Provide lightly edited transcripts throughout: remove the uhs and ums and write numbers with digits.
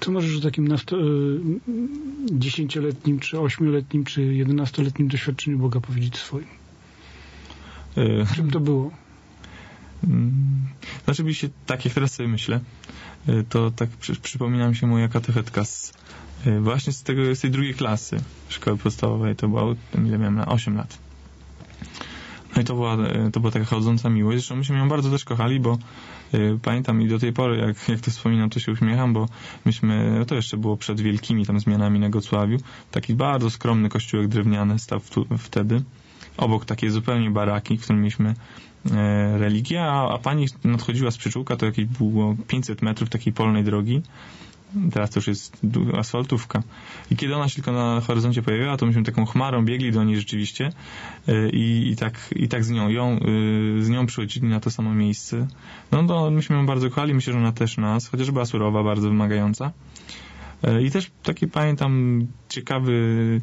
Co możesz o takim 10-letnim, czy 8-letnim, czy 11-letnim doświadczeniu Boga powiedzieć swoim? Czym to było? Oczywiście, tak jak teraz sobie myślę, to tak przypomina mi się moja katechetka właśnie z tej drugiej klasy szkoły podstawowej. To było, ile miałem, 8 lat. No i to była taka chodząca miłość. Zresztą myśmy ją bardzo też kochali, bo pamiętam i do tej pory, jak to wspominam, to się uśmiecham, bo to jeszcze było przed wielkimi tam zmianami na Gocławiu. Taki bardzo skromny kościółek drewniany stał wtedy. Obok takiej zupełnie baraki, w którym mieliśmy religię, a pani nadchodziła z przyczółka, to jakieś było 500 metrów takiej polnej drogi. Teraz to już jest asfaltówka. I kiedy ona się tylko na horyzoncie pojawiła, to myśmy taką chmarą biegli do niej rzeczywiście i tak z nią przychodzili na to samo miejsce. No to myśmy ją bardzo kochali, myślę, że ona też nas, chociaż była surowa, bardzo wymagająca. I też taki pamiętam ciekawy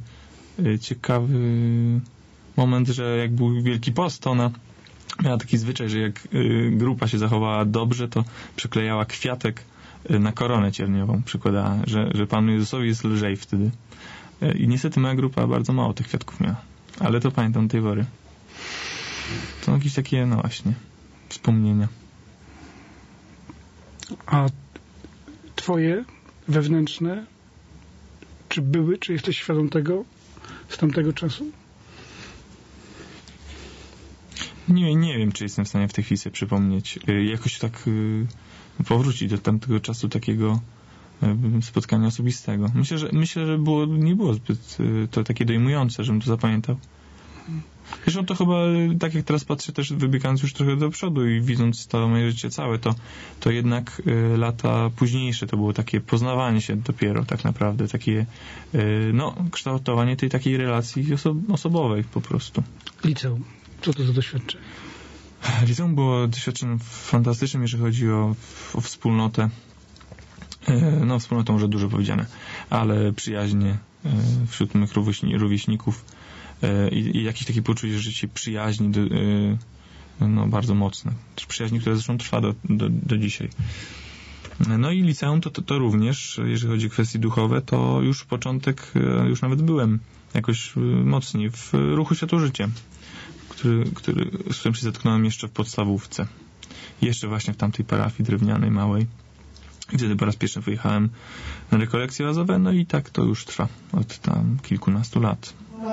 moment, że jak był Wielki Post, to ona miała taki zwyczaj, że jak grupa się zachowała dobrze, to przyklejała kwiatek na koronę cierniową, przykładała, że Panu Jezusowi jest lżej wtedy. I niestety moja grupa bardzo mało tych kwiatków miała. Ale to pamiętam do tej pory. To jakieś takie, no właśnie, wspomnienia. A twoje wewnętrzne, czy jesteś świadom tego z tamtego czasu? Nie wiem, czy jestem w stanie w tej chwili sobie przypomnieć. Jakoś tak powrócić do tamtego czasu takiego spotkania osobistego. Myślę, że nie było zbyt to takie dojmujące, żebym to zapamiętał. Zresztą to chyba, tak jak teraz patrzę, też wybiegając już trochę do przodu i widząc to moje życie całe, to jednak lata późniejsze to było takie poznawanie się dopiero tak naprawdę, takie kształtowanie tej takiej relacji osobowej po prostu. Liceum. Co to za doświadczenie? Liceum było doświadczeniem fantastycznym, jeżeli chodzi o wspólnotę. No, wspólnotą może dużo powiedziane, ale przyjaźnie wśród mych rówieśników i jakieś takie poczucie, że się przyjaźni bardzo mocne. Przyjaźni, która zresztą trwa do dzisiaj. No i liceum to również, jeżeli chodzi o kwestie duchowe, to już początek, już nawet byłem jakoś mocniej w ruchu Światło-Życie, z którym się zetknąłem jeszcze w podstawówce. Jeszcze właśnie w tamtej parafii drewnianej, małej. I wtedy po raz pierwszy wyjechałem na rekolekcje oazowe, no i tak to już trwa od tam kilkunastu lat.